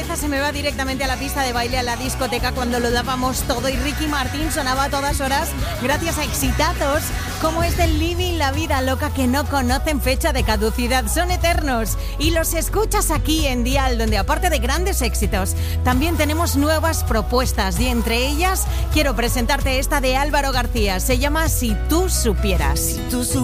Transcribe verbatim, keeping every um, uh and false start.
cabeza se me va directamente a la pista de baile, a la discoteca, cuando lo dábamos todo y Ricky Martin sonaba a todas horas gracias a exitazos como este Living la vida loca, que no conocen fecha de caducidad, son eternos y los escuchas aquí en Dial, donde aparte de grandes éxitos también tenemos nuevas propuestas, y entre ellas quiero presentarte esta de Álvaro García, se llama Si tú supieras. Si tú